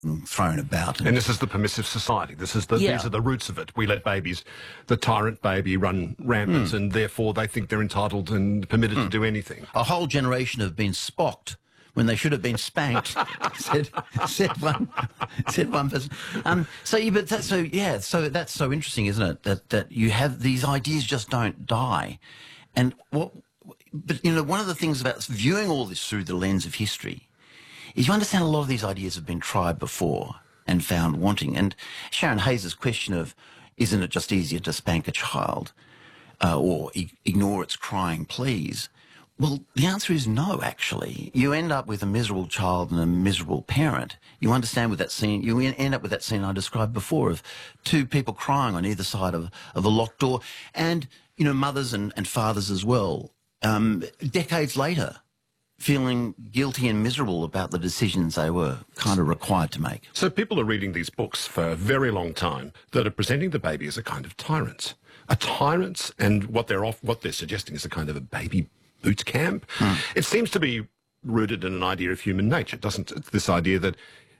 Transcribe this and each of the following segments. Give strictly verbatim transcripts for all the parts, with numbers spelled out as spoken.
thrown about. And, and this is the permissive society. This is the, yeah. These are the roots of it. We let babies, the tyrant baby, run rampant, mm. and therefore they think they're entitled and permitted mm. to do anything. A whole generation have been spocked when they should have been spanked, said, said one said one person. Um, so, yeah, but that's so yeah. So that's so interesting, isn't it? That that you have these ideas just don't die, and what. But you know, one of the things about viewing all this through the lens of history is you understand a lot of these ideas have been tried before and found wanting. And Sharon Hayes' question of, isn't it just easier to spank a child uh, or e ignore its crying pleas? Well, the answer is no, actually. You end up with a miserable child and a miserable parent. You understand with that scene, you end up with that scene I described before of two people crying on either side of, of a locked door. And, you know, mothers and, and fathers as well, um, decades later, feeling guilty and miserable about the decisions they were kind of required to make. So people are reading these books for a very long time that are presenting the baby as a kind of tyrant. A tyrant, and what they're off, what they're suggesting is a kind of a baby boot camp. Hmm. It seems to be rooted in an idea of human nature, doesn't it? This idea that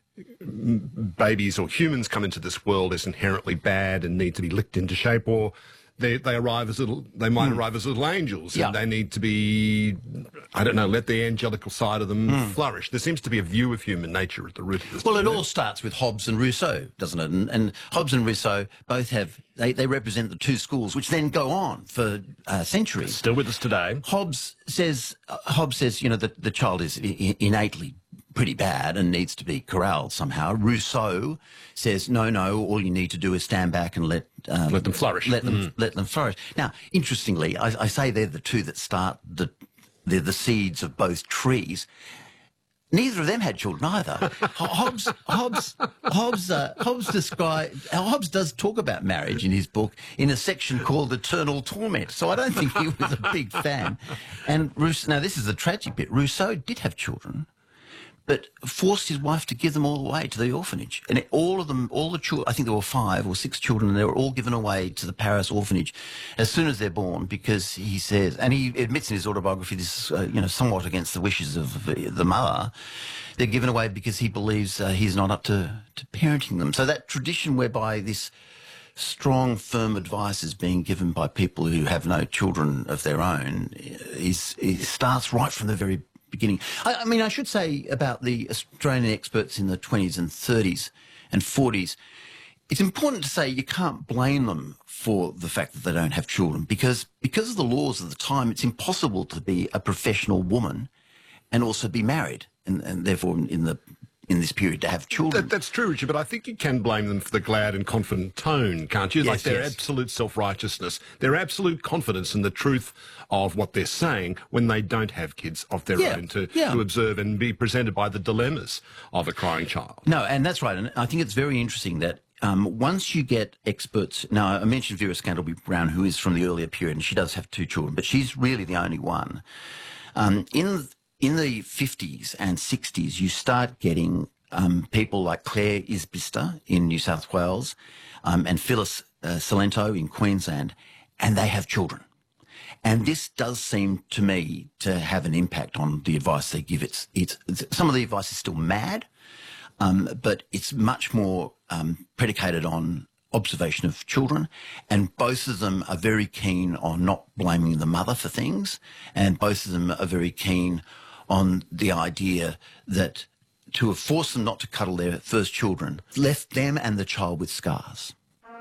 babies or humans come into this world as inherently bad and need to be licked into shape, or They, they arrive as little. They might mm. arrive as little angels, yeah. and they need to be, I don't know, let the angelical side of them mm. flourish. There seems to be a view of human nature at the root of this. Well, it all starts with Hobbes and Rousseau, doesn't it? And, and Hobbes and Rousseau both have they, they represent the two schools, which then go on for uh, centuries. Still with us today. Hobbes says uh, Hobbes says you know that the child is innately pretty bad and needs to be corralled somehow. Rousseau says, no, no, all you need to do is stand back and let... Um, let them flourish. Let them, mm. let them flourish. Now, interestingly, I, I say they're the two that start, the, they're the seeds of both trees. Neither of them had children either. Hobbes, Hobbes, Hobbes, uh, Hobbes describe, Hobbes does talk about marriage in his book in a section called Eternal Torment. So I don't think he was a big fan. And Rousseau, now this is the tragic bit. Rousseau did have children, but forced his wife to give them all away to the orphanage. And it, all of them, all the children, I think there were five or six children, and they were all given away to the Paris orphanage as soon as they're born, because he says, and he admits in his autobiography, this is, uh, you know, somewhat against the wishes of the, the mother, they're given away because he believes uh, he's not up to, to parenting them. So that tradition whereby this strong, firm advice is being given by people who have no children of their own is, is starts right from the very beginning. I, I mean, I should say about the Australian experts in the twenties and thirties and forties, it's important to say you can't blame them for the fact that they don't have children, because because of the laws of the time, it's impossible to be a professional woman and also be married, and, and therefore in the in this period to have children. That, that's true, Richard, but I think you can blame them for the glad and confident tone, can't you? Yes, like their yes. absolute self-righteousness, their absolute confidence in the truth of what they're saying when they don't have kids of their yeah, own to, yeah. to observe and be presented by the dilemmas of a crying child. No, and that's right. And I think it's very interesting that um, once you get experts... Now, I mentioned Vera Scantlebury-Brown, who is from the earlier period, and she does have two children, but she's really the only one. Um, in... In the fifties and sixties, you start getting um, people like Claire Isbister in New South Wales um, and Phyllis uh, Salento in Queensland, and they have children. And this does seem to me to have an impact on the advice they give. It's, it's, it's some of the advice is still mad, um, but it's much more um, predicated on observation of children, and both of them are very keen on not blaming the mother for things, and both of them are very keen on the idea that to have forced them not to cuddle their first children left them and the child with scars.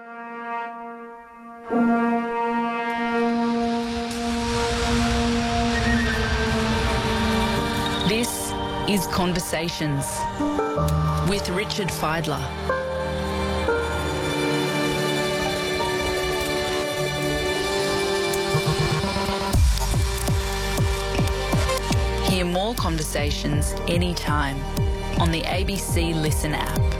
This is Conversations with Richard Fidler. Hear more conversations anytime on the A B C Listen app.